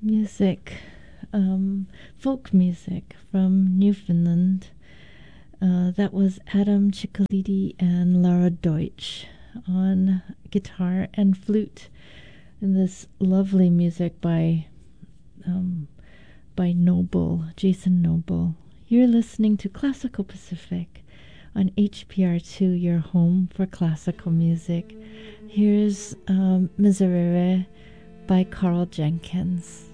music, folk music from Newfoundland. That was Adam Ciccoliti and Lara Deutsch on guitar and flute. And this lovely music by Noble, Jason Noble. You're listening to Classical Pacific on HPR2, your home for classical music. Here's Miserere by Carl Jenkins.